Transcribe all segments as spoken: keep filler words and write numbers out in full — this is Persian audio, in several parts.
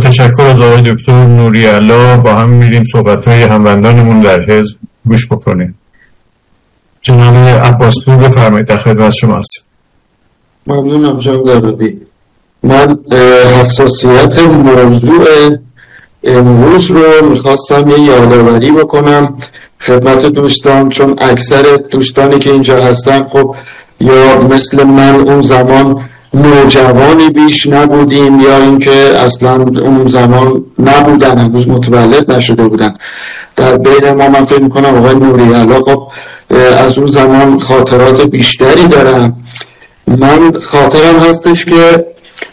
تشکر از آقای دکتر نوری‌الله با هم میریم صحبت‌های هموندانمون در حزب گوش بکنیم. جناب عباسپور بفرمایید، در خدمت شما هستم. ممنونم جناب دارابی. من حساسیت موضوع امروز رو میخواستم یه یادآوری بکنم خدمت دوستان، چون اکثر دوستانی که اینجا هستن خب یا مثل من اون زمان نوجوانی بیش نبودیم یا اینکه اصلا اون زمان نبودن، هنوز متولد نشده بودن. در بین ما من فکر میکنم آقای نوری‌الله خب از اون زمان خاطرات بیشتری دارم. من خاطرم هستش که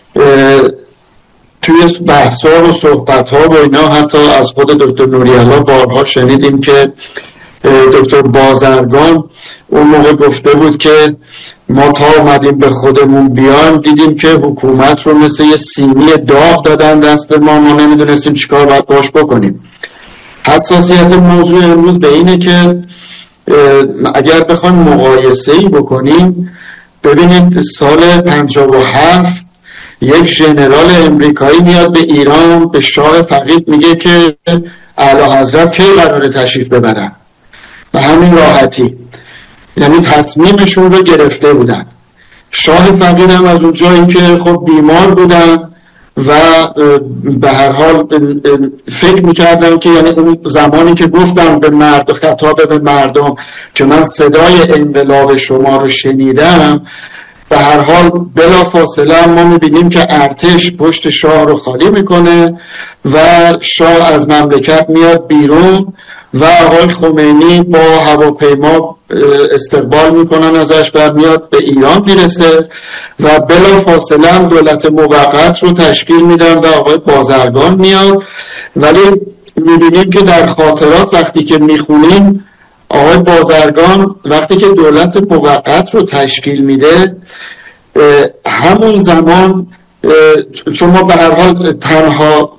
توی بحث‌ها و صحبت‌ها و اینا حتی از خود دکتر نوری‌الله بارها شنیدیم که دکتر بازرگان اون موقع گفته بود که ما تا اومدیم به خودمون بیان دیدیم که حکومت رو مثل یه سینی داغ دادن دست ما، ما نمیدونستیم چیکار باید باش بکنیم. حساسیت موضوع امروز به اینه که اگر بخوایم مقایسه‌ای بکنیم، ببینید سال پنجاه و هفت یک ژنرال امریکایی میاد به ایران، به شاه فقید میگه که اعلیحضرت کی قراره تشریف ببرن، و همین راحتی، یعنی تصمیمشون رو گرفته بودن. شاه فقید هم از اون جایی که خب بیمار بودن و به هر حال فکر میکردن که یعنی اون زمانی که گفتم به مرد خطاب به مردم که من صدای انقلاب شما رو شنیدم، به هر حال بلا فاصله ما میبینیم که ارتش پشت شاه رو خالی میکنه و شاه از مملکت میاد بیرون و آقای خمینی با هواپیما استقبال میکنن ازش و میاد به ایران میرسه و بلا فاصله هم دولت موقت رو تشکیل میدن و آقای بازرگان میاد. ولی میبینیم که در خاطرات وقتی که میخونیم آقای بازرگان وقتی که دولت موقت رو تشکیل میده، همون زمان چون ما به هر حال تنها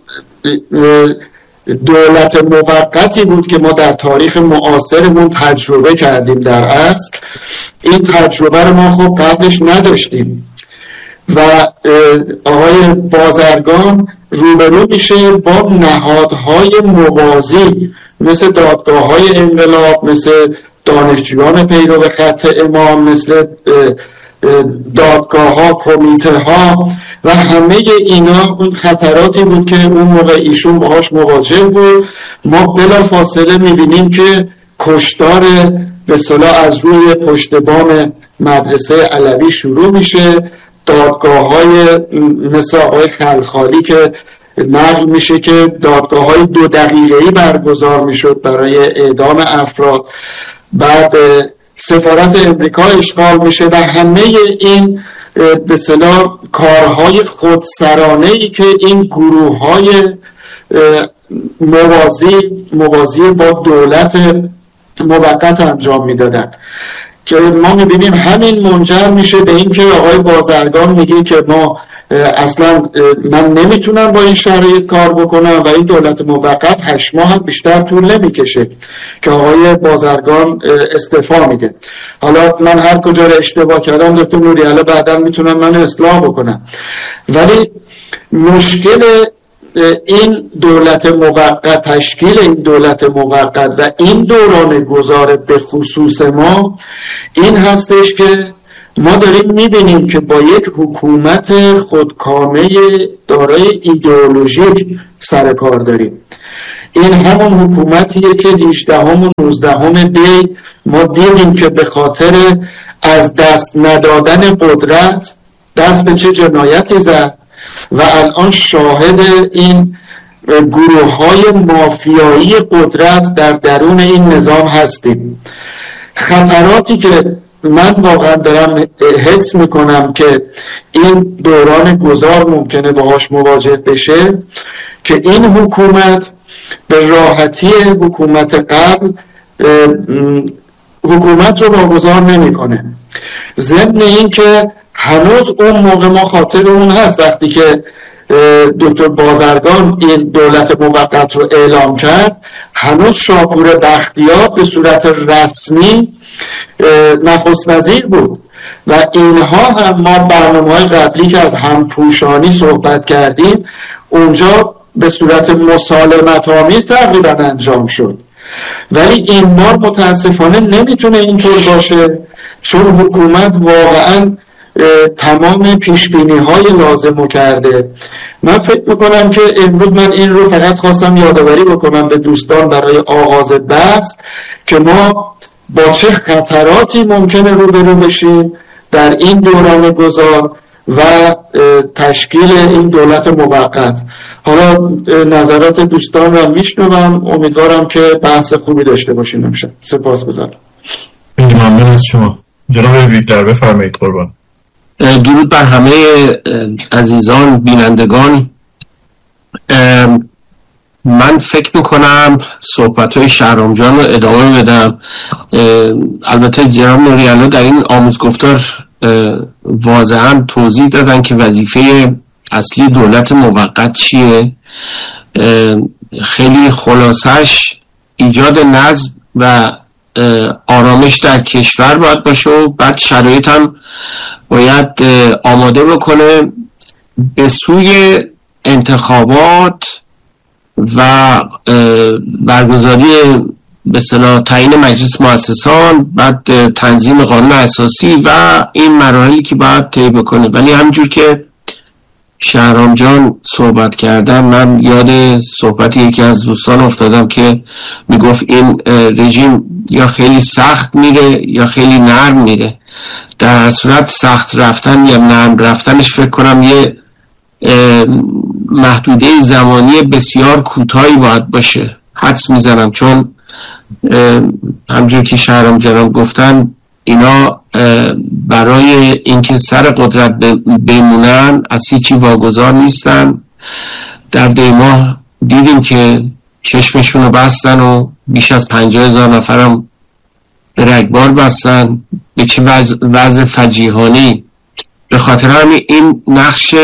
دولت موقتی بود که ما در تاریخ معاصرمون تجربه کردیم، در اصل این تجربه رو ما خب قبلش نداشتیم و آقای بازرگان روبرو میشه با نهادهای موازی مثل دادگاه‌های انقلاب، مثل دانشجویان پیرو خط امام، مثل دادگاه‌ها، کمیته‌ها و همه اینا اون خطراتی بود که اون موقع ایشون باهاش مواجه بود. ما بلا فاصله میبینیم که کشتار به اصطلاح از روی پشت بام مدرسه علوی شروع میشه، دادگاه‌های مثل آقای خلخالی که نقل میشه که دادگاه‌های دو دقیقه‌ای برگزار میشد برای اعدام افراد. بعد سفارت امریکا اشغال میشه و همه این به اصطلاح کارهای خودسرانه‌ای که این گروه‌های موازی موازی با دولت موقت انجام میدادن که ما میبینیم همین منجر میشه به این که آقای بازرگان میگه که ما اصلا من نمیتونم با این شرایط کار بکنم و این دولت موقت هشت ماه هم بیشتر طول نمیکشه که آقای بازرگان استعفا میده. حالا من هر کجا رو اشتباه کردم دکتر نوری‌الله بعدا میتونم من اصلاح بکنم، ولی مشکل این دولت موقت، تشکیل این دولت موقت و این دوران گذار به خصوص ما این هستش که ما داریم میبینیم که با یک حکومت خودکامه دارای ایدئولوژیک سر کار داریم. این همون حکومتیه که هجدهم و نوزدهم دی ما دیدیم که به خاطر از دست ندادن قدرت دست به چه جنایتی زد و الان شاهد این گروه های مافیایی قدرت در درون این نظام هستیم. خطراتی که من واقعا دارم حس میکنم که این دوران گذار ممکنه باهاش مواجه بشه که این حکومت به راحتی حکومت قبل حکومت رو واگذار نمیکنه. ضمن این که هنوز اون موقع ما خاطرمون هست وقتی که دکتر بازرگان این دولت موقت رو اعلام کرد، هنوز شاپور بختیار به صورت رسمی نخست وزیر بود و اینها هم ما برنامه‌های قبلی که از همپوشانی صحبت کردیم اونجا به صورت مسالمت آمیز تقریبا انجام شد، ولی این بار متاسفانه نمیتونه اینطور باشه، چون حکومت واقعا تمام پیشبینی های لازم کرده. من فکر میکنم که امروز من این رو فقط خواستم یادآوری بکنم به دوستان برای آغاز بحث که ما با چه خطراتی ممکنه روبرو بشیم در این دوران گذار و تشکیل این دولت موقت. حالا نظرات دوستان رو میشنوم، امیدوارم که بحث خوبی داشته باشیم امشب. سپاسگزارم. ممنون از شما. جناب ویکتور بفرمایید. قربان. درود بر همه عزیزان بینندگان. من فکر میکنم صحبت‌های شهرام جان رو ادامه بدم. البته جناب نوری‌علا در این آموزگفتار واضحا توضیح دادن که وظیفه اصلی دولت موقت چیه. خیلی خلاصش ایجاد نظم و آرامش در کشور باید باشه و بعد شرایط هم باید آماده بکنه به سوی انتخابات و برگزاری به اصطلاح تعیین مجلس مؤسسان، بعد تنظیم قانون اساسی و این مراحلی که باید طی بکنه. ولی همینجور که شهرام جان صحبت کردن، من یاد صحبتی یکی از دوستان افتادم که میگفت این رژیم یا خیلی سخت میره یا خیلی نرم میره. در صورت سخت رفتن یا نرم رفتنش فکر کنم یه محدوده زمانی بسیار کوتاهی باید باشه. حدس میزنم چون همجور که شهرام جان گفتن اینا برای اینکه سر قدرت بمونن از هیچی واگذار نیستن. در دی ماه دیدیم که چشمشون رو بستن و بیش از پنجاه هزار نفرم به رگبار بستن. به چه وضع فجیحانی. به خاطر همین این نقش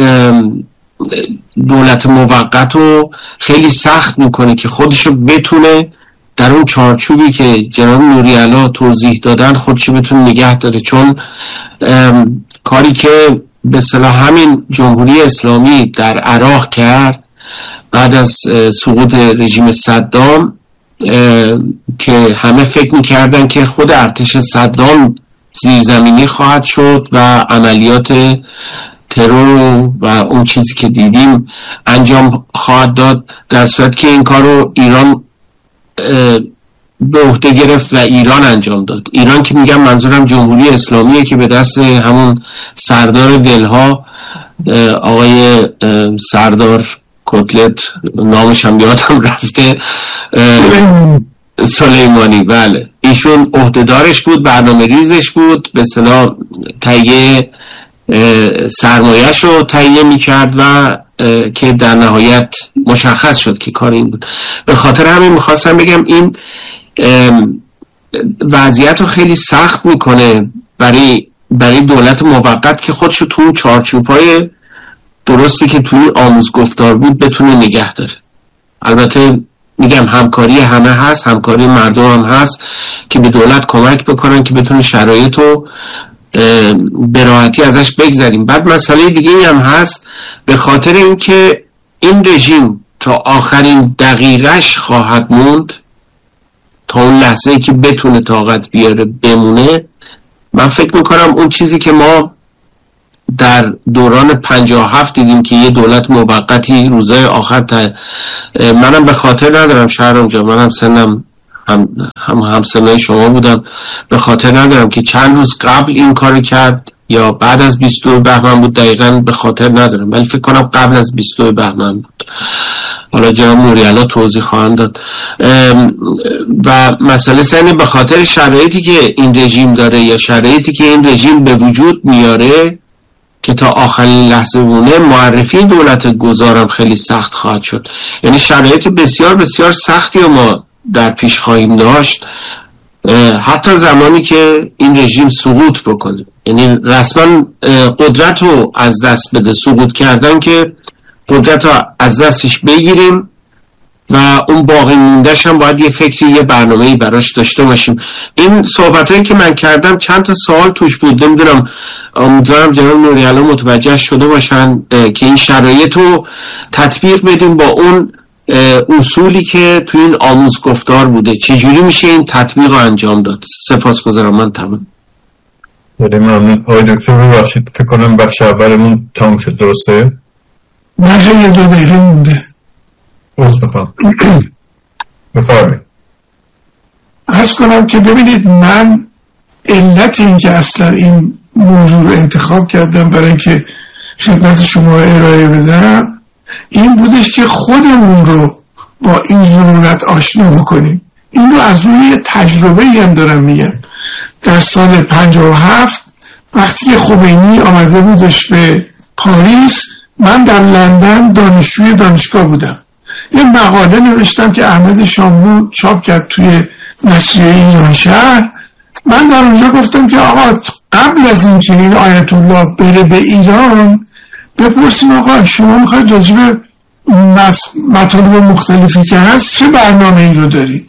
دولت موقت رو خیلی سخت میکنه که خودشو بتونه در اون چارچوبی که جناب نوری‌علا توضیح دادن خودشو بتونه نگه داره. چون کاری که به اصطلاح همین جمهوری اسلامی در عراق کرد بعد از سقوط رژیم صدام، که همه فکر میکردن که خود ارتش صدام زیرزمینی خواهد شد و عملیات ترور و اون چیزی که دیدیم انجام خواهد داد، در صورت که این کار رو ایران به عهده گرفت و ایران انجام داد. ایران که میگم منظورم جمهوری اسلامیه که به دست همون سردار دلها آقای سردار کتلت، نامش هم یادم رفته، سلیمانی، بله، ایشون عهدهدارش بود، برنامه ریزش بود، به اصطلاح تهیه سرمایه‌اش رو تهیه میکرد و که در نهایت مشخص شد که کار این بود. به خاطر همین میخواستم بگم این وضعیت رو خیلی سخت میکنه برای برای دولت موقت که خودشو تو چارچوب‌های درستی که توی آموزگفتار بود بتونه نگه داره. البته میگم همکاری همه هست، همکاری مردم هم هست که به دولت کمک بکنن که بتونه شرایط رو به راحتی ازش بگذریم. بعد مسئله دیگه هم هست، به خاطر اینکه این رژیم تا آخرین دقیقش خواهد موند، تا اون لحظه‌ای که بتونه طاقت بیاره بمونه. من فکر میکنم اون چیزی که ما در دوران پنجاه و هفت دیدیم که یه دولت موقتی روزای آخر تا منم به خاطر ندارم شهرام جان، منم سنم هم هم همسنای شما بودم، به خاطر ندارم که چند روز قبل این کار کرد یا بعد از بیست و دو بهمن بود، دقیقاً به خاطر ندارم، ولی فکر کنم قبل از بیست و دو بهمن بود. حالا جناب نوری‌علا توضیح خواهند داد. و مسئله سنی به خاطر شرایطی که این رژیم داره یا شرایطی که این رژیم به وجود میاره که تا آخرین لحظه بونه، معرفی دولت گذارم خیلی سخت خواهد شد. یعنی شرایط بسیار بسیار سختی رو ما در پیش خواهیم داشت حتی زمانی که این رژیم سقوط بکنه. یعنی رسما قدرت رو از دست بده. سقوط کردن که قدرت رو از دستش بگیریم و اون باقی موندهش هم باید یه فکری، یه برنامه‌ای براش داشته باشیم. این صحبتایی که من کردم چند تا سوال توش بود، نمیدونم، امیدوارم جناب نوری‌علا متوجه شده باشن که این شرایط رو تطبیق بدیم با اون اصولی که توی این آموزگفتار بوده. چجوری میشه این تطبیق رو انجام داد؟ سپاسگزارم. من تمام. بله ممنون. آقای دکتر ببخشید فکر کنم بخش اولمون تمام شد، درسته؟ نه یه دو دقیقه مونده. عذر میخوام. بفرمایید. عرض کنم که ببینید، من علت این که اصلا این موضوع رو انتخاب کردم برای اینکه خدمت شما ارائه بدم این بودش که خودمون رو با این ضرورت آشنا بکنیم. این رو از روی تجربه هم دارم میگم. در سال پنجاه و هفت وقتی که خمینی آمده بودش به پاریس، من در لندن دانشجوی دانشگاه بودم. یه مقاله نوشتم که احمد شاملو چاپ کرد توی نشریه ایران شهر. من در اونجا گفتم که آقا قبل از اینکه این آیت الله بره به ایران بپرسیم آقا شما میخواید راجع به مطالب مختلفی که هست چه برنامه ای رو دارید؟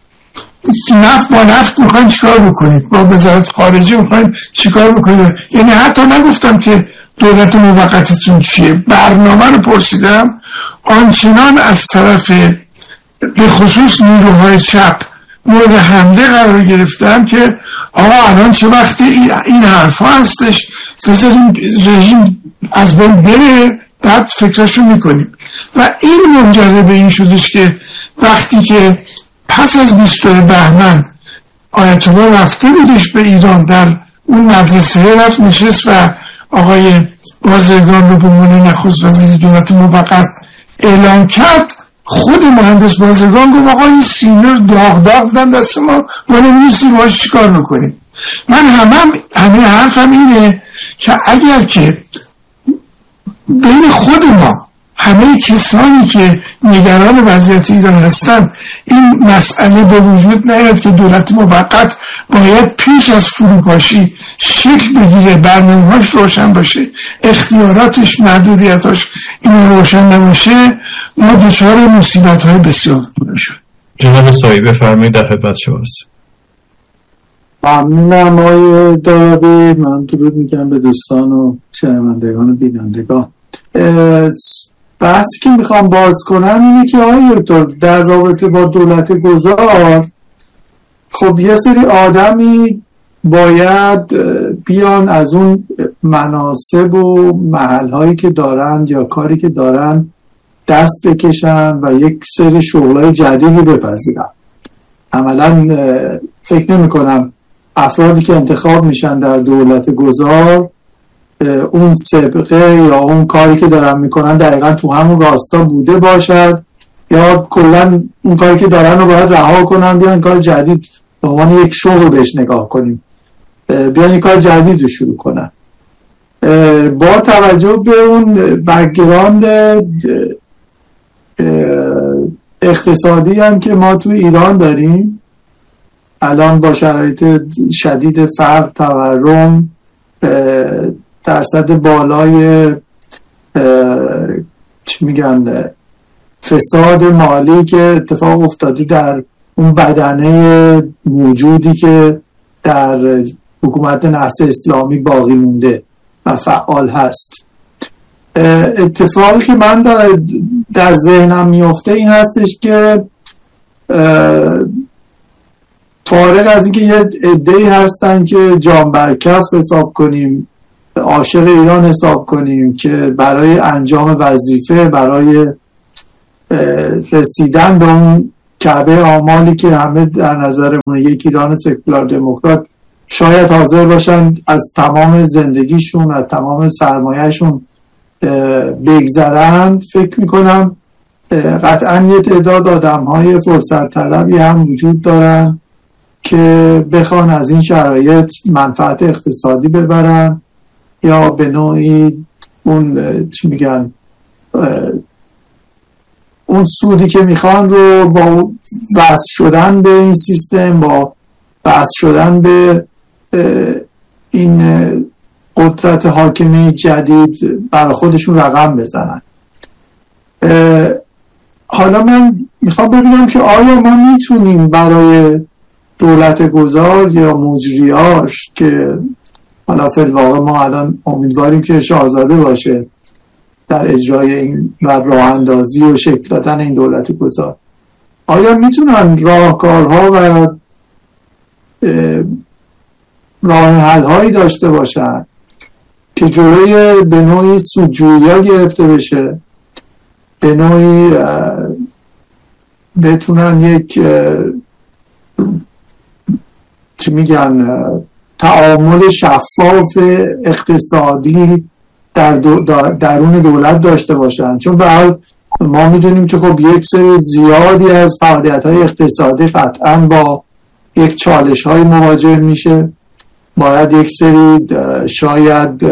نفت با نفت میخواین چیکار بکنید؟ با وزارت خارجه میخواین چیکار بکنید؟ یعنی حتی نگفتم که دولت موقتتون چیه، برنامه رو پرسیدم. آنچنان از طرف به خصوص نیروهای چپ مورد حمله قرار گرفتم که آقا الان چه وقتی این حرفا هستش، بذاریم رژیم از بین بره بعد فکرشو میکنیم. و این منجر به این شدش که وقتی که پس از بیست بهمن آیت الله رفته بودش به ایران، در اون مدرسه رفت نشست و آقای بازرگان رو به عنوان نخست وزیر دولت موقت اعلام کرد، خود مهندس بازرگان گفت آقا این سینر داغ داغ بدن دست ما، ما نمی‌دونیم باهاش چیکار بکنیم. من همم همین حرفم اینه که اگر که بین خود ما همه کسانی که نگران وضعیت ایران هستن این مسئله به وجود نیاد که دولت موقت باید پیش از فروپاشی شکل بگیره، برنامه‌هاش روشن باشه، اختیاراتش، محدودیتاش این روشن نباشه، ما دچار مصیبت‌های بسیار میشیم. جناب سایی بفرمایید، در خدمت شما هستم. ممنونم آقای دارابی. من درود میگم به دوستان و شنوندگان و بینندگان. بحثی که میخوام باز کنم اینه که آقای دکتر در رابطه با دولت گذار، خب یه سری آدمی باید بیان از اون مناصب و محلهایی که دارن یا کاری که دارن دست بکشن و یک سری شغلای جدیدی بپذیرن. عملا فکر نمی کنم افرادی که انتخاب میشن در دولت گذار اون سابقه یا اون کاری که دارن میکنن دقیقا تو همون راستا بوده باشد، یا کلا اون کاری که دارن رو باید رها کنن بیان کار جدید به عنوان یک شغل بهش نگاه کنیم، بیان یک کار جدید رو شروع کنن. با توجه به اون بک‌گراند اقتصادی هم که ما تو ایران داریم الان با شرایط شدید فقر، تورم، درصد بالای چی میگن فساد مالی که اتفاق افتاده در اون بدنه موجودی که در حکومت نهضت اسلامی باقی مونده و فعال هست، اتفاقی که من در, در ذهنم میفته این هستش که فارغ از اینکه یه عده‌ای هستن که جان بر کف حساب کنیم، عاشق ایران حساب کنیم که برای انجام وظیفه، برای رسیدن به اون کعبه آمالی که همه در نظرمون یک ایران سکولار دموکرات شاید حاضر باشن از تمام زندگیشون، از تمام سرمایهشون بگذرند، فکر میکنم قطعا یه تعداد آدم های فرصت طلبی هم وجود دارن که بخوان از این شرایط منفعت اقتصادی ببرن یا به نوعی اون چی میگن اون سودی که میخوان رو با وصل شدن به این سیستم، با وصل شدن به این قدرت حاکمی جدید برای خودشون رقم بزنن. حالا من میخوام ببینم که آیا ما میتونیم برای دولت گذار یا مجریاش که حالا فی الواقع ما الان امیدواریم که شاهزاده باشه در اجرای این و راه اندازی و شکل دادن این دولت گذار، آیا میتونن راهکارها و راه حل هایی داشته باشن که جلوی به نوعی سودجویی گرفته بشه، به نوعی بتونن یک چی میگن تعامل شفاف اقتصادی در دو درون دولت داشته باشن؟ چون به حال ما میدونیم که خب یک سری زیادی از فعالیت‌های اقتصادی قطعاً با یک چالش‌های مواجه میشه، باید یک سری شاید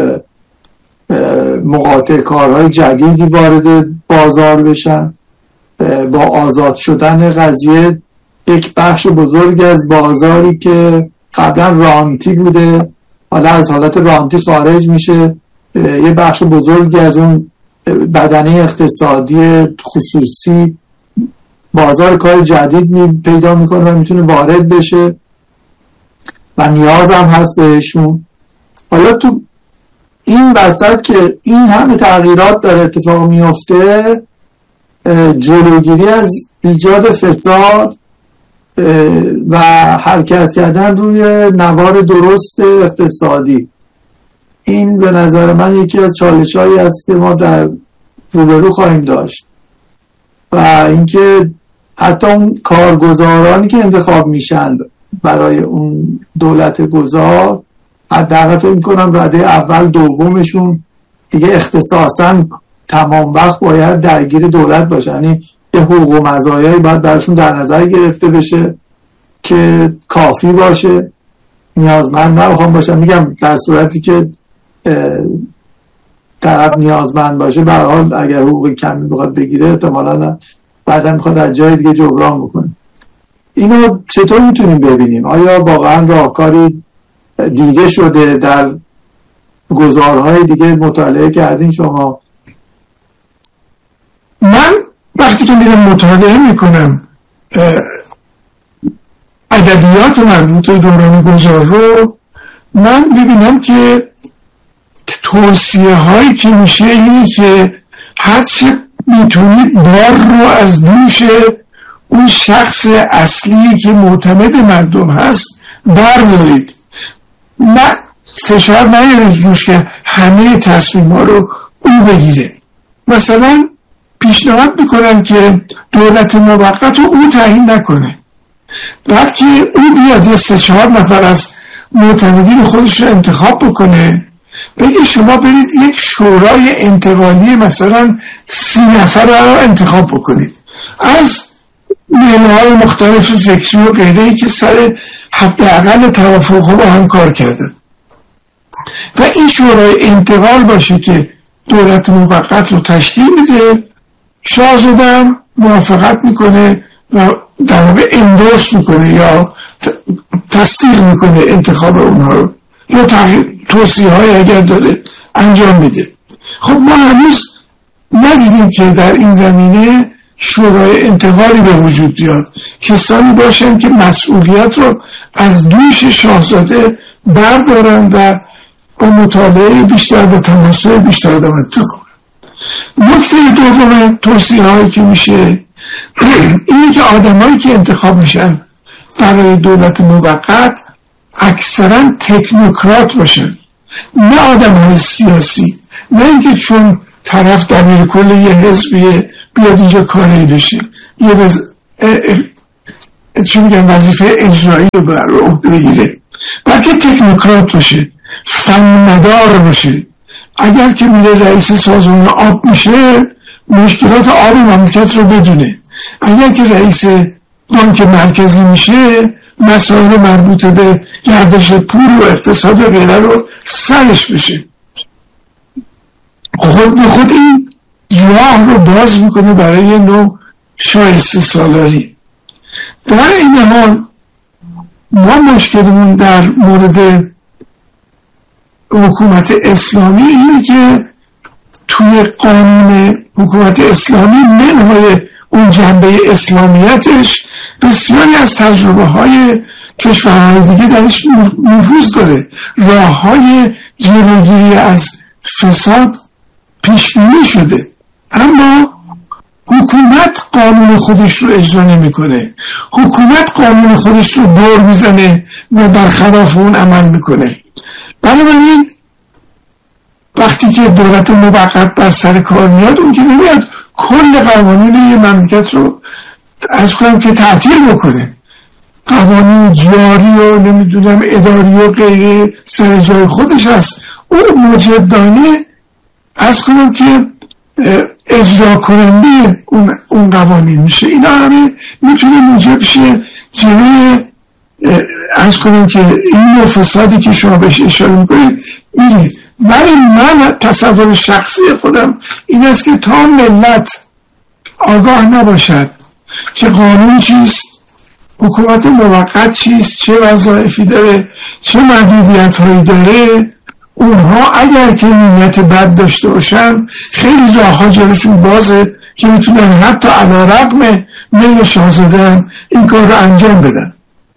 مقاطع کارهای جدیدی وارد بازار بشن. با آزاد شدن قضیه یک بخش بزرگ از بازاری که قبلا رانتی بوده حالا از حالت رانتی خارج میشه، یه بخش بزرگی از اون بدنه اقتصادی خصوصی بازار کار جدید می پیدا میکنه و میتونه وارد بشه و نیاز هم هست بهشون. حالا تو این وسط که این همه تغییرات داره اتفاق میفته، جلوگیری از ایجاد فساد و حرکت کردن روی نوار درست اقتصادی، این به نظر من یکی از چالش‌هایی است که ما در روبرو خواهیم داشت. و اینکه حتی اون کارگزارانی که انتخاب میشن برای اون دولت گذار، حداقل فکر می‌کنم رده اول دومشون دیگه اختصاصاً تمام وقت باید درگیر دولت باشن، یعنی یه حقوق و مزایایی باید برشون در نظر گرفته بشه که کافی باشه، نیازمند نبخوام باشن. میگم در صورتی که طرف نیازمند باشه، به هر حال اگر حقوق کمی بخواد بگیره احتمالاً بعدا میخواد از جای دیگه جبران بکنه. اینو چطور میتونیم ببینیم؟ آیا واقعا راهکاری دیده شده در گزارهای دیگه مطالعه کردین شما؟ من وقتی که میرم مطالعه میکنم ادبیات مربوط به دوران گذار رو، من ببینم که توصیه هایی که میشه اینی که هرچه میتونید بار رو از دوش اون شخص اصلی که معتمد مردم هست بردارید، نه فشار نیارید روش که همه تصمیم ها رو او بگیره. مثلا پیشنهاد میکنن که دولت موقت رو او تعیین نکنه، بلکه او بیاد یه سه چهار نفر از معتمدین خودش رو انتخاب بکنه، بگه شما برید یک شورای انتقالی مثلا سی نفر رو انتخاب بکنید از میانه‌های مختلف فکری و غیره‌ای که سر حداقل توافق‌ها با هم کار کردن و این شورای انتقال باشه که دولت موقت رو تشکیل میده، شاهزاده موافقت میکنه و در واقع اندورس میکنه یا تصدیق میکنه انتخاب اونها رو یا توصیه های اگر داره انجام میده. خب ما هنوز ندیدیم که در این زمینه شورای انتقالی به وجود بیاد، کسانی باشن که مسئولیت رو از دوش شاهزاده بردارن و با مطالعه بیشتر و تماسه بیشتر آدم انتقال کنن. نکته دوم توصیه هایی که میشه اینه که آدمایی که انتخاب میشن برای دولت موقت اکثرا تکنوکرات باشن، نه آدم های سیاسی، نه اینکه چون طرف دبیر کل یه حزبیه بیاد اینجا کاری بشه، یه بز... چی میگن وظیفه اجرایی رو بر عهده بگیره، بلکه تکنوکرات باشه، فنمدار باشه. اگر که میره رئیس سازمان آب میشه مشکلات آب مملکت رو بدونه، اگر که رئیس بانک مرکزی میشه مسائل مربوط به گردش پول و اقتصاد و غیره رو سرش بشه. خود به خود این راه رو باز میکنه برای نوع شایسته سالاری. در این حال ما مشکلمون در مورد حکومت اسلامی اینه که توی قانون حکومت اسلامی منهای اون جنبه اسلامیتش بسیاری از تجربه های کشورهای دیگه درش نفوذ داره. راه های جلوگیری از فساد پیش بینی شده، اما حکومت قانون خودش رو اجرا نمیکنه. حکومت قانون خودش رو دور میزنه و برخلاف اون عمل میکنه. بنابراین وقتی که دولت موقت بر سر کار میاد، اون که نمیاد کل قوانین یه مملکت رو از کنم که تعطیل بکنه. قوانین جاری و نمیدونم اداری و غیره سر جای خودش هست. اون مجدانه از کنم که اجرا کننده اون, اون قوانین میشه. اینا همه میتونه موجب شه جلوی از کنم که این نوع فسادی که شما بهش اشاره میکنید میگید. ولی من تصور شخصی خودم این است که تا ملت آگاه نباشد که قانون چیست، حکومت موقت چیست، چه وظایفی داره، چه محدودیت هایی داره، اونها اگر که نیت بد داشته باشن خیلی راهها جلوشون بازه که میتونن حتی علی رغم میل شاهزاده این کار رو انجام بدن.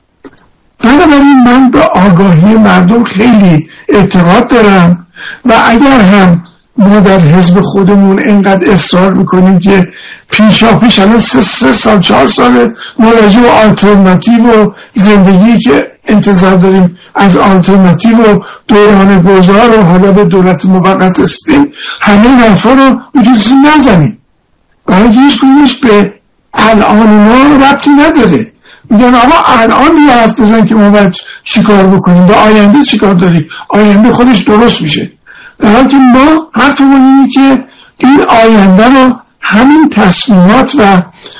بنابراین من به آگاهی مردم خیلی اعتقاد دارم و اگر هم ما در حزب خودمون اینقدر اصرار میکنیم که پیشا پیش الان سه, سه سال چهار سال ما راجع به آلترناتیو و زندگی که انتظار داریم از آلترناتیو و دوران گذار و حالا به دولت موقت رسیدیم، همه این حرفا رو میتونستیم نزنیم، برای که هیچ کنیش به الان ما ربطی نداره. میگن آقا الان یه حرف بزن که ما باید چی کار بکنیم، به آینده چی کار داریم، آینده خودش درست میشه. در حالی که ما حرفمون اینه که این آینده رو همین تصمیمات و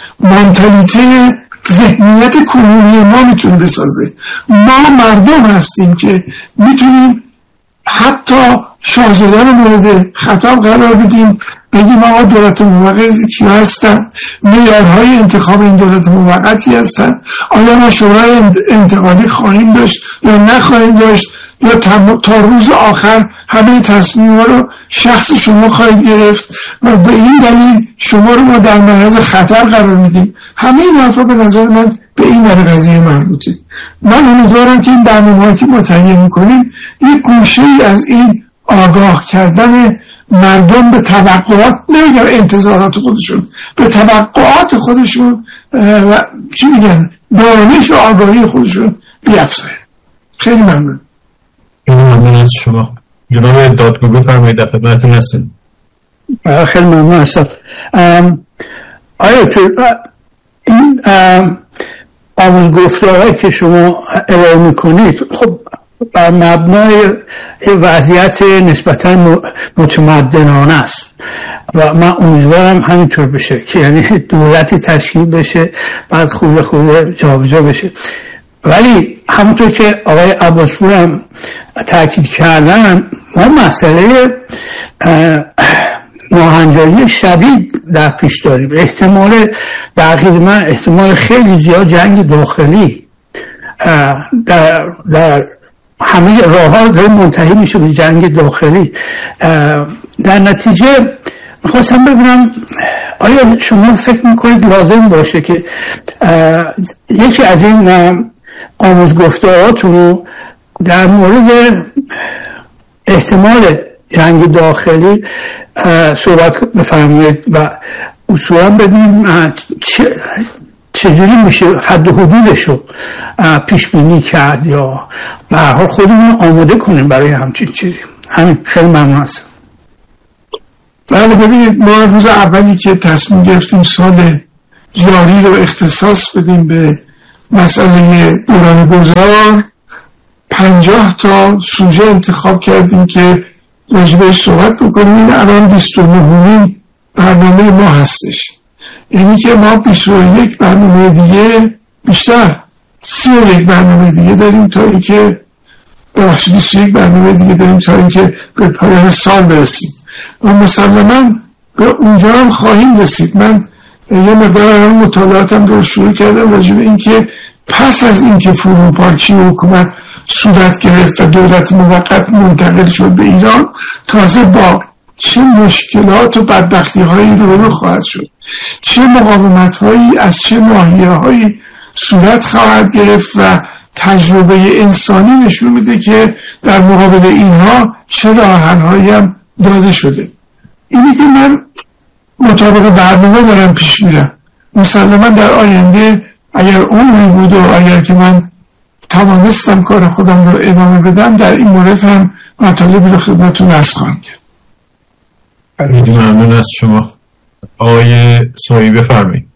منتالیته ذهنیت کنونی ما میتونه بسازه. ما مردم هستیم که میتونیم حتی شاهزاده رو مورد خطاب قرار بدیم، بگیم آقا دولت موقتی کی هستن، معیارهای انتخاب این دولت موقتی هستن، آیا ما شورای انتقالی خواهیم داشت یا نخواهیم داشت، یا تا روز آخر همه تصمیم رو شخص شما خواهید گرفت و به این دلیل شما رو ما در معرض خطر قرار میدیم. همه این حرفا به نظر من به این ور قضیه مربوطه. من امیدوارم که این برنامه‌هایی که ما تهیه می‌کنیم یک گوشه‌ای از این آگاه کردن مردم به توقعات، نمیگم انتظارات خودشون، به توقعات خودشون و چی میگن دانش و آگاهی خودشون بیافزاید. خیلی ممنون. ممنون از شما. جناب دادگو بفرمایید، در خدمتتون هستیم. خیلی ممنون هستم. آیا که این آموزگفتارهایی که شما ارائه میکنید خب بر مبنای وضعیت نسبتا متمدنانه است و من امیدوارم همینطور بشه که یعنی دولتی تشکیل بشه بعد خوبه خوبه جابجا بشه. ولی همونطور که آقای عباسپور هم تاکید کردن، ما مسئله ناهنجاری شدید در پیش داریم. احتمال دقیق من احتمال خیلی زیاد جنگ داخلی در, در همه راه ها داره منتهی میشه به جنگ داخلی. در نتیجه میخواستم ببینم آیا شما فکر میکنید لازم باشه که یکی از این آموزگفتاراتون رو در مورد احتمال جنگ داخلی صحبت بفرمایید و اصولا ببینیم چجوری میشه حد و حدودش رو پیش بینی کرد یا به هر حال خودمون آماده کنیم برای همچین چیزی. همین، خیلی ممنون هستم. بله، ببینید ما روز اولی که تصمیم گرفتیم سال جاری رو اختصاص بدیم به مسئله دوران گذار، پنجاه تا سوژه انتخاب کردیم که راجبش صحبت بکنیم. این الان بیست و نهمین برنامه ما هستش، یعنی که ما بیست و یک برنامه دیگه، بیشتر سی و یک برنامه دیگه داریم تا اینکه بخش بیست و یک برنامه دیگه داریم تا اینکه به پایان سال برسیم و مسلماً به اونجا هم خواهیم رسید. من یه مقدار الان مطالعاتم رو شروع کردم راجع به اینکه پس از اینکه فروپاشی حکومت صورت گرفت و دولت موقت منتقل شد به ایران، تازه با چه مشکلات و بدبختی هایی رو رو خواهد شد، چه مقاومت هایی از چه ناحیه هایی صورت خواهد گرفت و تجربه انسانی نشون میده که در مقابل اینها چه راه حل هایی هم داده شده. اینی که من مطابق برنامه دارم پیش میرم. مسلما در آینده اگر عمری بود و اگر که من توانستم کار خودم رو ادامه بدم، در این مورد هم مطالبی رو خدمتتون عرض خواهم کرد. ممنون از شما. آقای سویی بفرمایید.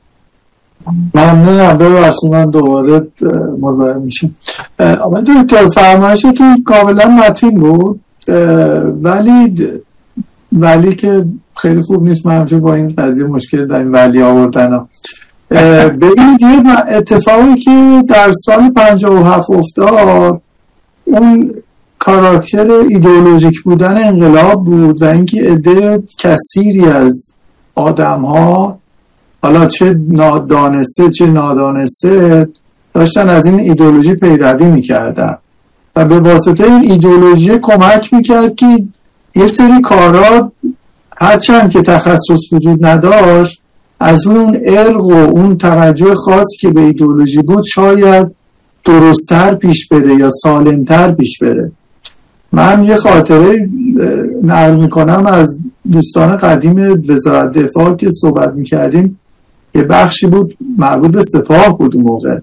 ممنونم. ببخشید من دوباره مزاحم میشم. آقای دکتر فرمایشتون کاملا متین بود، ولی ولی که خیلی خوب نیست. من همچنین با این قضیه مشکل داریم ولی آوردن. ببینید یه اتفاقی که در سال پنجاه و هفت افتاد، اون کاراکتر ایدئولوژیک بودن انقلاب بود و اینکه عده کثیری از آدم ها، حالا چه دانسته چه نادانسته، داشتن از این ایدئولوژی پیروی میکردن و به واسطه این ایدئولوژی کمک میکرد که یه سری کارا هرچند که تخصص وجود نداشت، از اون ارق و اون توجه خاصی که به ایدئولوژی بود شاید درست‌تر پیش بره یا سالم‌تر پیش بره. من یه خاطره نقل میکنم از دوستان قدیم وزارت دفاع که صحبت میکردیم. یه بخشی بود مربوط به سپاه بود، اون موقع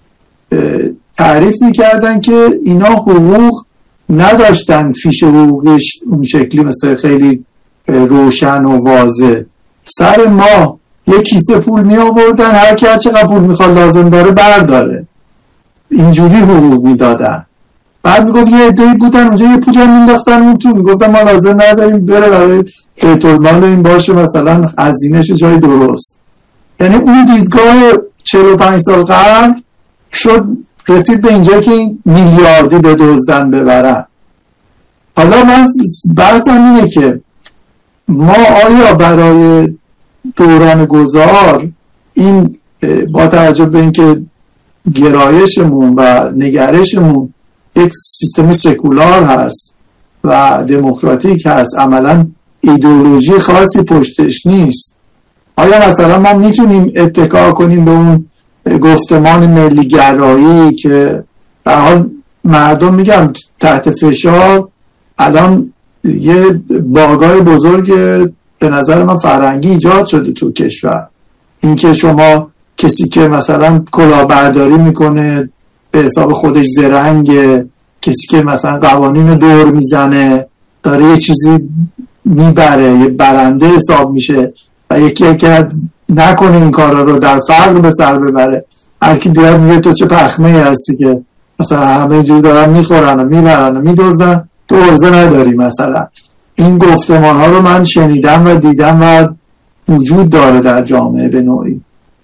تعریف میکردن که اینا حقوق نداشتن، فیش حقوقش اون شکلی مثل خیلی روشن و واضح. سر ما یه کیسه پول می آوردن، هر کی هر چقدر پول میخواد لازم داره برداره، اینجوری حقوق میدادن. بعد میگفت یه عده‌ای بودن اونجا یه پولی هم مینداختن اون تو، میگفتن ما لازم نداریم، بره برای بیت المال این باشه، مثلا هزینه‌اش جای درست. یعنی اون دیدگاه چهل و پنج سال قبل شد رسید به اینجا که این میلیاردی به دزدن ببرن. حالا من بحثم اینه که ما آیا برای دوران گذار این با توجه به اینکه گرایشمون و نگرشمون یک سیستم سکولار هست و دموکراتیک هست، عملا ایدئولوژی خاصی پشتش نیست، آیا مثلا ما میتونیم اتکا کنیم به اون گفتمان ملی گرایی که در حال مردم میگم تحت فشار، الان یه باگای بزرگ به نظر من فرهنگی ایجاد شده تو کشور. اینکه شما کسی که مثلا کلاهبرداری میکنه به حساب خودش زرنگه، کسی که مثلا قوانین دور میزنه داره یه چیزی میبره، یه برنده حساب میشه، و یکی که نکنه این کارا رو در فقر به سر ببره، هر کی بیاد میگه تو چه پخمه هستی که مثلا همه جور دارن میخورن و میبرن و میدوزن، تو عرضه نداری. مثلا این گفتمان ها رو من شنیدم و دیدم و وجود داره در جامعه به نوعی،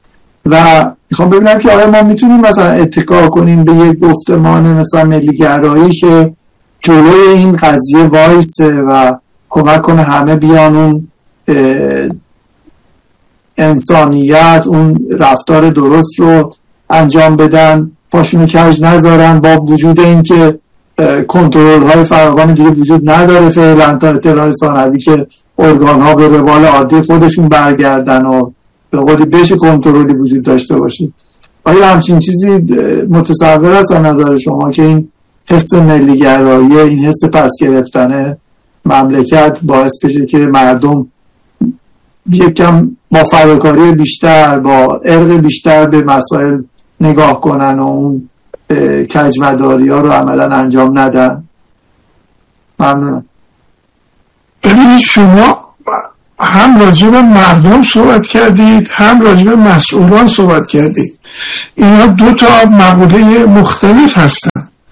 و میخوام ببینم که آیا ما میتونیم مثلا اتکا کنیم به یک گفتمان مثلا ملی گرایی که جلوی این قضیه وایسه و کمک کنه همه بیان اون انسانیت، اون رفتار درست رو انجام بدن، پاشونو کج نذارن، با وجود این که کنترل های فراوان دیگه وجود نداره فعلا تا اطلاع ثانوی که ارگان ها به روال عادی خودشون برگردن و به قولی بشه کنترلی وجود داشته باشه. آیا همچین چیزی متصور است از نظر شما که این حس ملی گرایی، این حس پس گرفتن مملکت باعث بشه که مردم یکم با فداکاری بیشتر، با ارق بیشتر به مسائل نگاه کنن و اون کجمداری ها رو عملا انجام ندن؟ ممنونم. ببینید شما هم راجع به مردم صحبت کردید، هم راجع به مسئولان صحبت کردید. اینا دو تا مقوله مختلف هستن.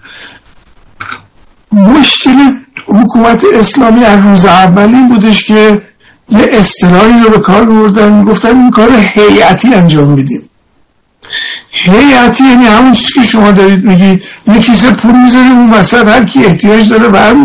مشکل حکومت اسلامی از روز اول این بودش که یه اصطلاحی رو به کار بردن، گفتن این کار هیئتی انجام میدیم. هیئتی یعنی همون چیزی که شما دارید میگید، یه کیسه پول میذاریم اون وسط، هر کی احتیاج داره برمی